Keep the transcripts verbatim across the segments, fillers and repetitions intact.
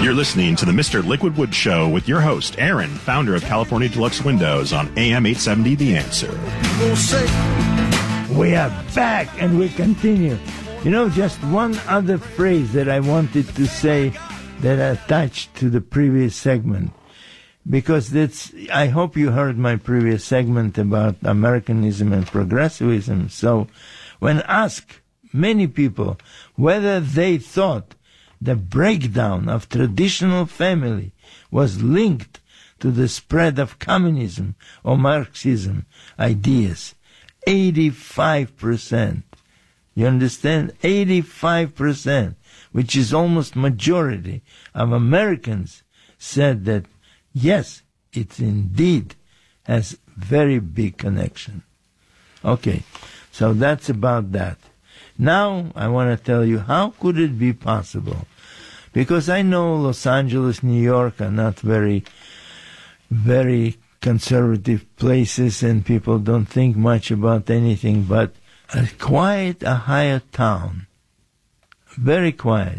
You're listening to the Mister Liquidwood Show with your host, Aaron, founder of California Deluxe Windows on A M eight seventy The Answer. We are back and we continue. You know, just one other phrase that I wanted to say that attached to the previous segment. Because that's, I hope you heard my previous segment about Americanism and progressivism. So when asked many people whether they thought the breakdown of traditional family was linked to the spread of communism or Marxism ideas, eighty-five percent. You understand? eighty-five percent, which is almost majority of Americans, said that yes, it indeed has very big connection. Okay, so that's about that. Now I want to tell you, how could it be possible? Because I know Los Angeles, New York are not very, very conservative places and people don't think much about anything, but a quiet Ohio town, very quiet,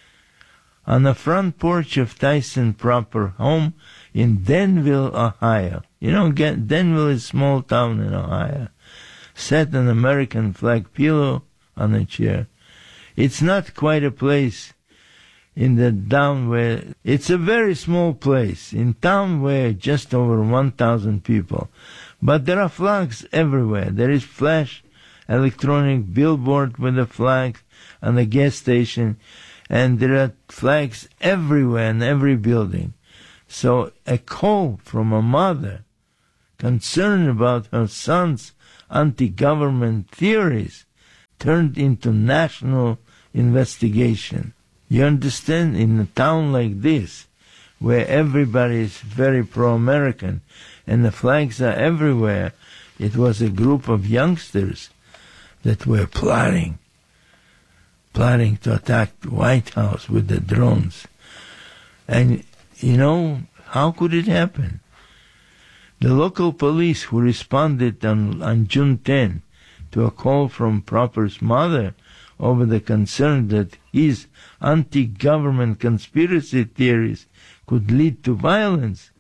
on the front porch of Tyson Proper home in Denville, Ohio. You know, Denville is a small town in Ohio. Set an American flag pillow on a chair. It's not quite a place in the town where, it's a very small place, in town where just over one thousand people. But there are flags everywhere. There is flash electronic billboard with the flags on the gas station, and there are flags everywhere in every building. So a call from a mother concerned about her son's anti-government theories turned into national investigation. You understand? In a town like this, where everybody is very pro-American and the flags are everywhere, it was a group of youngsters that were plotting, plotting to attack the White House with the drones. And, you know, how could it happen? The local police who responded on, on June tenth to a call from Proper's mother over the concern that his anti-government conspiracy theories could lead to violence,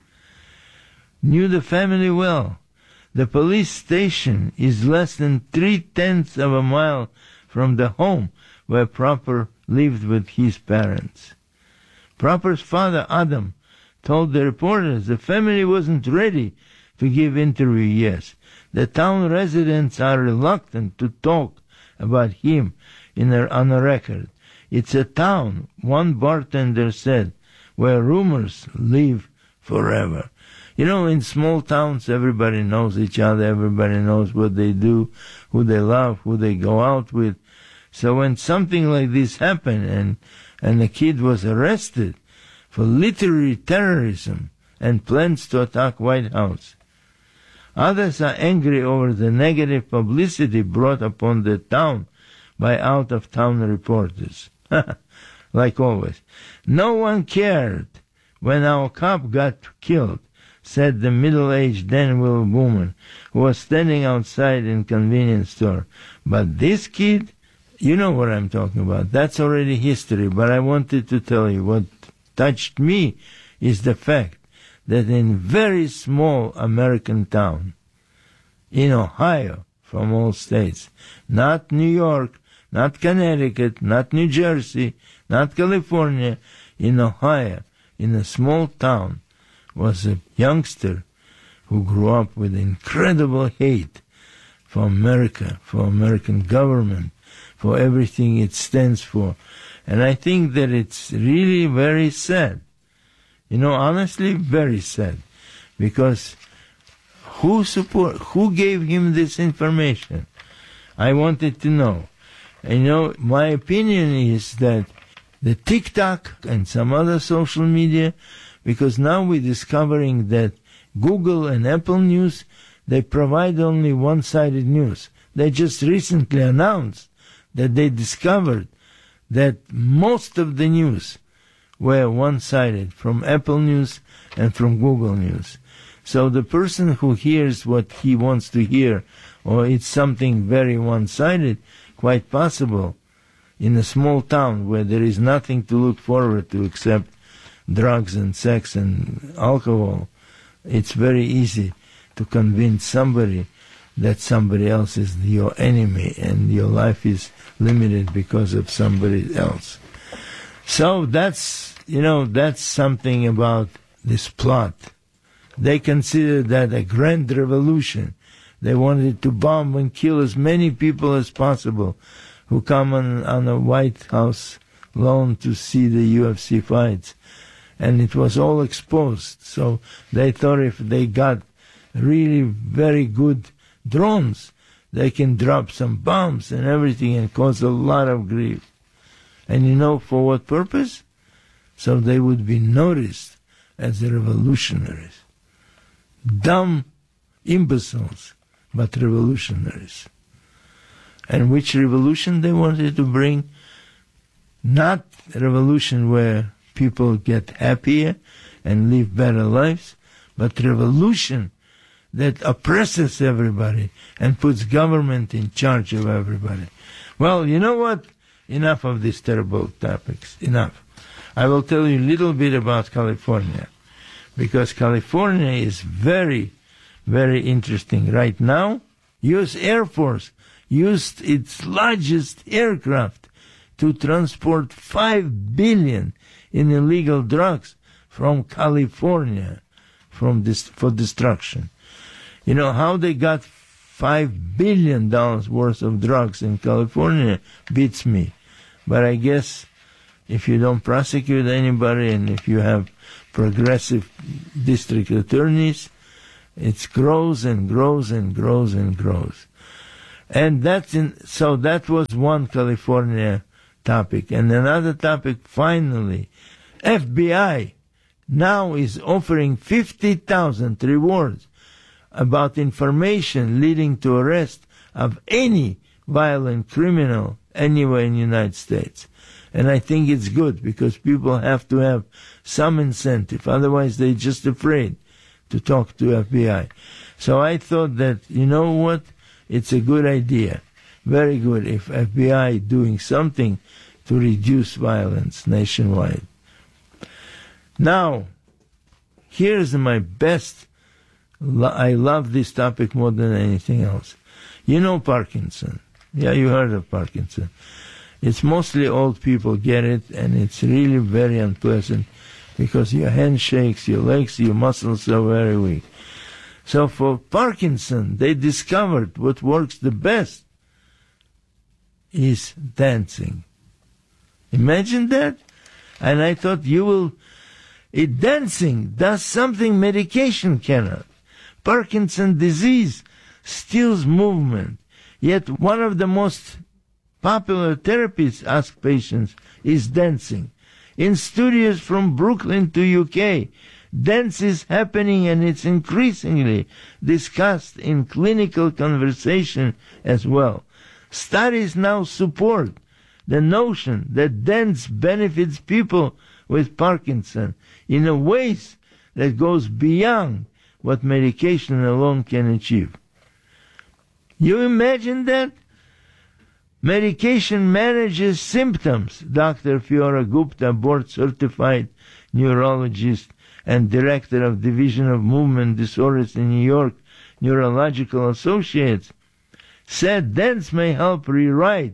knew the family well. The police station is less than three-tenths of a mile from the home where Proper lived with his parents. Proper's father, Adam, told the reporters the family wasn't ready to give interview yes. The town residents are reluctant to talk about him in a, on a record. It's a town, one bartender said, where rumors live forever. You know, in small towns, everybody knows each other, everybody knows what they do, who they love, who they go out with. So when something like this happened and, and the kid was arrested for literary terrorism and plans to attack White House, others are angry over the negative publicity brought upon the town by out-of-town reporters. Like always. No one cared when our cop got killed, said the middle-aged Danville woman who was standing outside in convenience store. But this kid, you know what I'm talking about. That's already history, but I wanted to tell you what touched me is the fact that in very small American town, in Ohio, from all states, not New York, not Connecticut, not New Jersey, not California, in Ohio, in a small town, was a youngster who grew up with incredible hate for America, for American government, for everything it stands for. And I think that it's really very sad. You know, honestly, very sad. Because who support, who gave him this information? I wanted to know. And you know, my opinion is that the TikTok and some other social media, because now we're discovering that Google and Apple News, they provide only one-sided news. They just recently announced that they discovered that most of the news were one-sided from Apple News and from Google News. So the person who hears what he wants to hear, or it's something very one-sided, quite possible, in a small town where there is nothing to look forward to except drugs and sex and alcohol, it's very easy to convince somebody that somebody else is your enemy and your life is limited because of somebody else. So that's, you know, that's something about this plot. They considered that a grand revolution. They wanted to bomb and kill as many people as possible who come on, on a White House lawn to see the U F C fights. And it was all exposed. So they thought if they got really very good drones, they can drop some bombs and everything and cause a lot of grief. And you know for what purpose? So they would be noticed as the revolutionaries. Dumb imbeciles, but revolutionaries. And which revolution they wanted to bring? Not a revolution where people get happier and live better lives, but revolution that oppresses everybody and puts government in charge of everybody. Well, you know what? Enough of these terrible topics. Enough. I will tell you a little bit about California, because California is very, very interesting. Right now, U S Air Force used its largest aircraft to transport five billion in illegal drugs from California from this, for destruction. You know how they got five billion dollars worth of drugs in California beats me. But I guess if you don't prosecute anybody and if you have progressive district attorneys, it grows and grows and grows and grows. And that's in, so that was one California topic. And another topic, finally, F B I now is offering fifty thousand rewards about information leading to arrest of any violent criminal anywhere in the United States. And I think it's good because people have to have some incentive. Otherwise, they're just afraid to talk to F B I. So I thought that, you know what? It's a good idea. Very good if F B I doing something to reduce violence nationwide. Now, here's my best. I love this topic more than anything else. You know Parkinson. Yeah, you heard of Parkinson. It's mostly old people get it, and it's really very unpleasant because your hand shakes, your legs, your muscles are very weak. So for Parkinson, they discovered what works the best is dancing. Imagine that. And I thought you will... It, dancing does something medication cannot. Parkinson's disease steals movement. Yet one of the most popular therapies asked patients is dancing. In studios from Brooklyn to U K, dance is happening and it's increasingly discussed in clinical conversation as well. Studies now support the notion that dance benefits people with Parkinson in a ways that goes beyond what medication alone can achieve. You imagine that? Medication manages symptoms. Doctor Fiora Gupta, board-certified neurologist and director of Division of Movement Disorders in New York Neurological Associates, said dance may help rewrite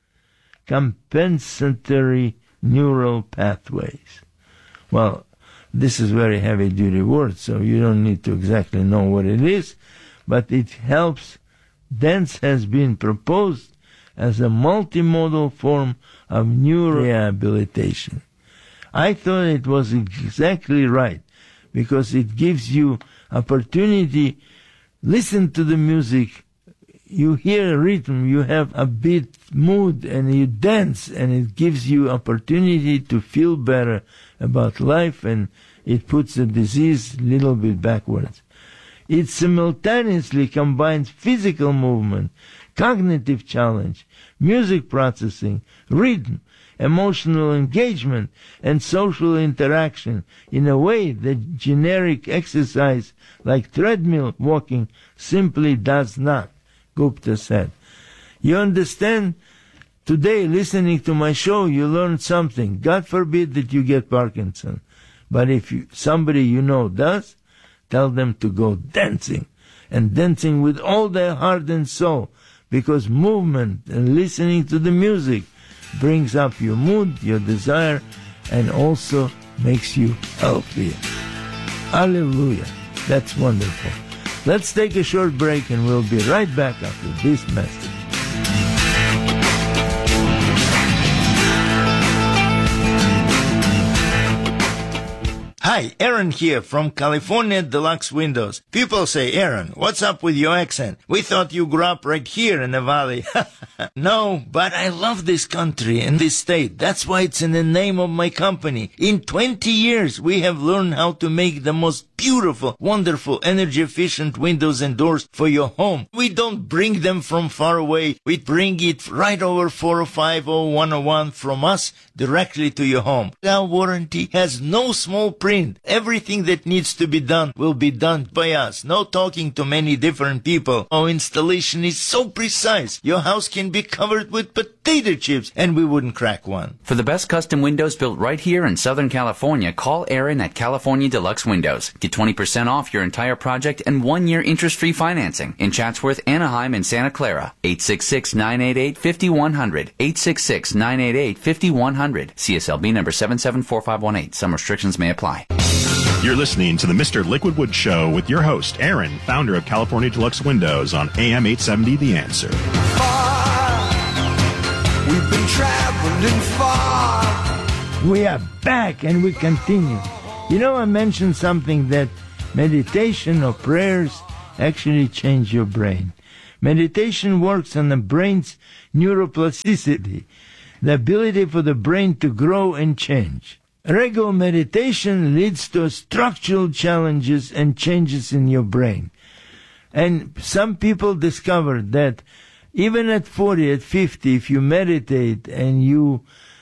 compensatory neural pathways. Well, this is very heavy-duty word, so you don't need to exactly know what it is, but it helps. Dance has been proposed as a multimodal form of neurorehabilitation. I thought it was exactly right because it gives you opportunity. Listen to the music. You hear a rhythm, you have a beat mood, and you dance, and it gives you opportunity to feel better about life, and it puts the disease a little bit backwards. It simultaneously combines physical movement, cognitive challenge, music processing, rhythm, emotional engagement, and social interaction in a way that generic exercise like treadmill walking simply does not, Gupta said. You understand? Today, listening to my show, you learned something. God forbid that you get Parkinson. But if you, somebody you know does, tell them to go dancing, and dancing with all their heart and soul, because movement and listening to the music brings up your mood, your desire, and also makes you healthier. Hallelujah. That's wonderful. Let's take a short break and we'll be right back after this message. Hi, Aaron here from California Deluxe Windows. People say, Aaron, what's up with your accent? We thought you grew up right here in the valley. No, but I love this country and this state. That's why it's in the name of my company. In twenty years, we have learned how to make the most beautiful, wonderful, energy-efficient windows and doors for your home. We don't bring them from far away. We bring it right over four oh five oh one oh one from us directly to your home. Our warranty has no small print. Everything that needs to be done will be done by us. No talking to many different people. Our installation is so precise. Your house can be covered with potato chips and we wouldn't crack one. For the best custom windows built right here in Southern California, call Aaron at California Deluxe Windows. Get twenty percent off your entire project and one year interest-free financing in Chatsworth, Anaheim, and Santa Clara. eight six six, nine eight eight, five one zero zero. eight six six, nine eight eight, five one zero zero. C S L B number seven seven four five one eight. Some restrictions may apply. You're listening to the Mister Liquidwood Show with your host, Aaron, founder of California Deluxe Windows on A M eight seventy The Answer. Far, we've been traveling far. We are back and we continue. You know, I mentioned something that meditation or prayers actually change your brain. Meditation works on the brain's neuroplasticity, the ability for the brain to grow and change. Regular meditation leads to structural challenges and changes in your brain. And some people discovered that even at forty, at fifty, if you meditate and you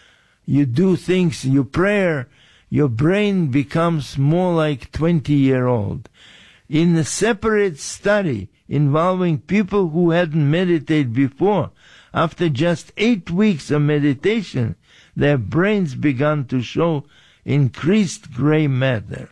you do things, you pray, your brain becomes more like twenty-year-old. In a separate study involving people who hadn't meditated before, after just eight weeks of meditation, their brains began to show increased gray matter.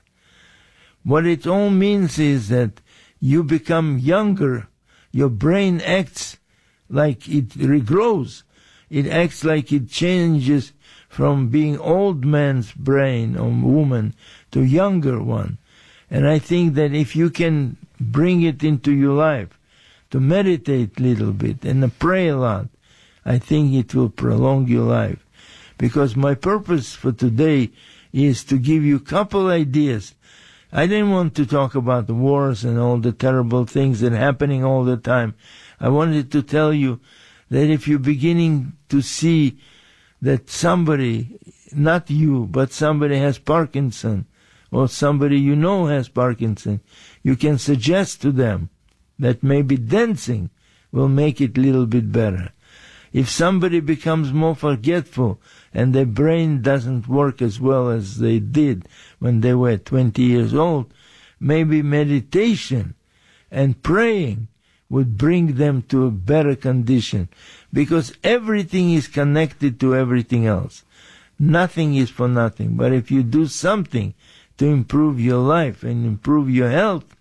What it all means is that you become younger. Your brain acts like it regrows. It acts like it changes from being old man's brain or woman to younger one. And I think that if you can bring it into your life, to meditate a little bit and to pray a lot, I think it will prolong your life. Because my purpose for today is to give you a couple ideas. I didn't want to talk about the wars and all the terrible things that are happening all the time. I wanted to tell you that if you're beginning to see that somebody, not you, but somebody has Parkinson, or somebody you know has Parkinson, you can suggest to them that maybe dancing will make it a little bit better. If somebody becomes more forgetful and their brain doesn't work as well as they did when they were twenty years old, maybe meditation and praying would bring them to a better condition, because everything is connected to everything else. Nothing is for nothing. But if you do something to improve your life and improve your health,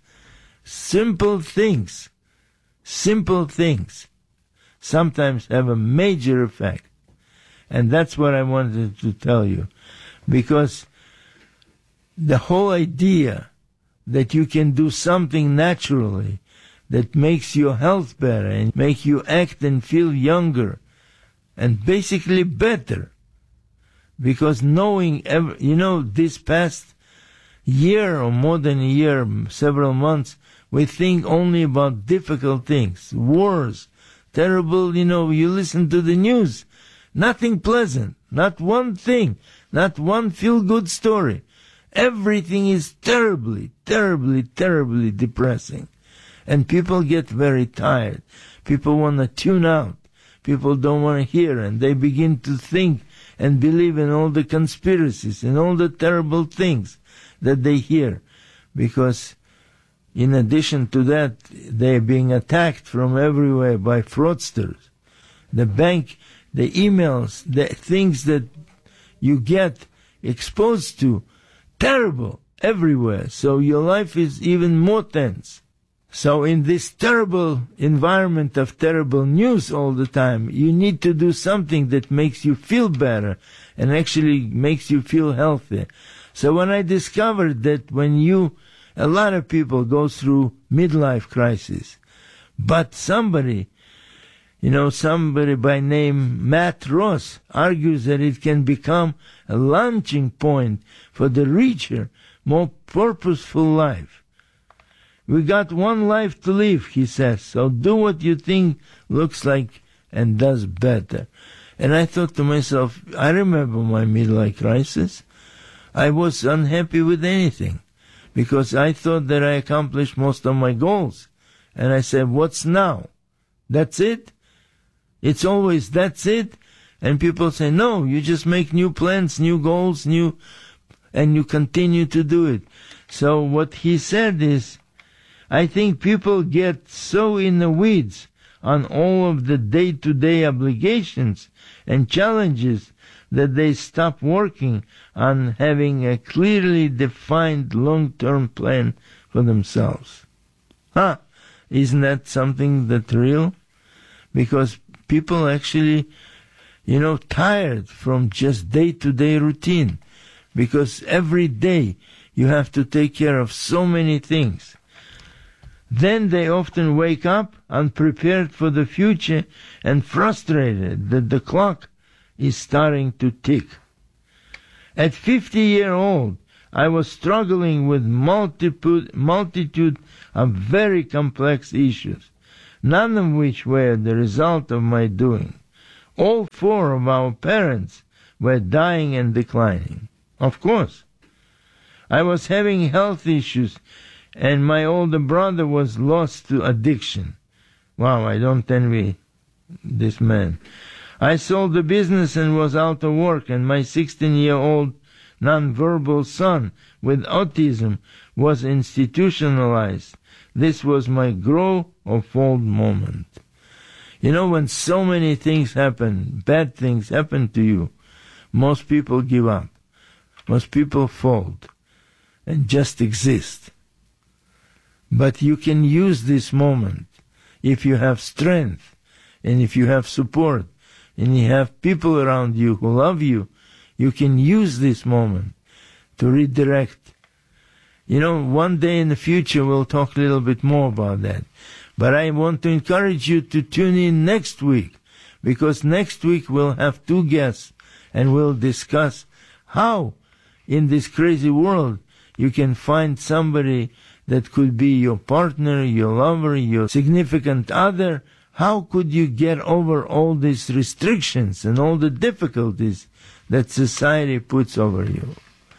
simple things, simple things, sometimes have a major effect. And that's what I wanted to tell you. Because the whole idea that you can do something naturally that makes your health better and make you act and feel younger and basically better. Because knowing, every, you know, this past year or more than a year, several months, we think only about difficult things, wars, terrible, you know, you listen to the news, nothing pleasant, not one thing, not one feel-good story. Everything is terribly, terribly, terribly depressing. And people get very tired. People want to tune out. People don't want to hear, and they begin to think and believe in all the conspiracies and all the terrible things that they hear. Because in addition to that, they're being attacked from everywhere by fraudsters. The bank, the emails, the things that you get exposed to terrible everywhere. So your life is even more tense. So in this terrible environment of terrible news all the time, you need to do something that makes you feel better and actually makes you feel healthy. So when I discovered that when you, a lot of people go through midlife crisis, but somebody, you know, somebody by name Matt Ross argues that it can become a launching point for the richer, more purposeful life. We got one life to live, he says, so do what you think looks like and does better. And I thought to myself, I remember my midlife crisis. I was unhappy with anything because I thought that I accomplished most of my goals. And I said, what's now? That's it? It's always that's it? And people say, no, you just make new plans, new goals, new, and you continue to do it. So what he said is, I think people get so in the weeds on all of the day-to-day obligations and challenges that they stop working on having a clearly defined long-term plan for themselves. Huh? Isn't that something that's real? Because people actually, you know, tired from just day-to-day routine. Because every day you have to take care of so many things. Then they often wake up unprepared for the future and frustrated that the clock is starting to tick. At fifty years old, I was struggling with multitude, multitude of very complex issues, none of which were the result of my doing. All four of our parents were dying and declining. Of course. I was having health issues, and my older brother was lost to addiction. Wow, I don't envy this man. I sold the business and was out of work, and my sixteen-year-old nonverbal son with autism was institutionalized. This was my grow or fold moment. You know, when so many things happen, bad things happen to you, most people give up. Most people fold and just exist. But you can use this moment if you have strength and if you have support and you have people around you who love you. You can use this moment to redirect. You know, one day in the future we'll talk a little bit more about that. But I want to encourage you to tune in next week, because next week we'll have two guests and we'll discuss how in this crazy world you can find somebody that could be your partner, your lover, your significant other. How could you get over all these restrictions and all the difficulties that society puts over you?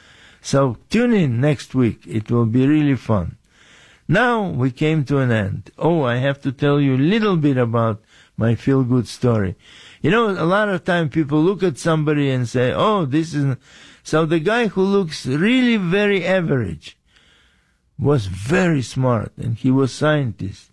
So tune in next week. It will be really fun. Now we came to an end. Oh, I have to tell you a little bit about my feel-good story. You know, a lot of time people look at somebody and say, oh, this is... So the guy who looks really very average was very smart, and he was scientist.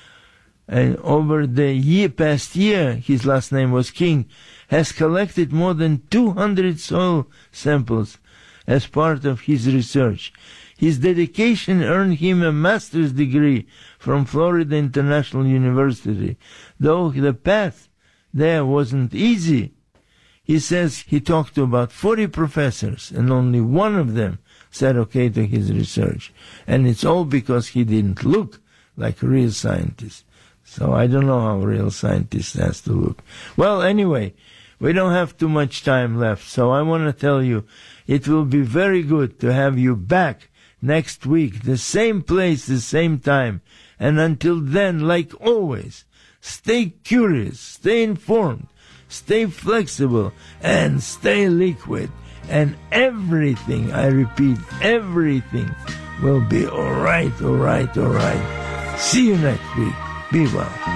And over the year, past year, his last name was King, has collected more than two hundred soil samples as part of his research. His dedication earned him a master's degree from Florida International University, though the path there wasn't easy. He says he talked to about forty professors, and only one of them said okay to his research. And it's all because he didn't look like a real scientist. So I don't know how a real scientist has to look. Well, anyway, we don't have too much time left, so I want to tell you, it will be very good to have you back next week, the same place, the same time. And until then, like always, stay curious, stay informed, stay flexible, and stay liquid. And everything, I repeat, everything will be all right, all right, all right. See you next week. Be well.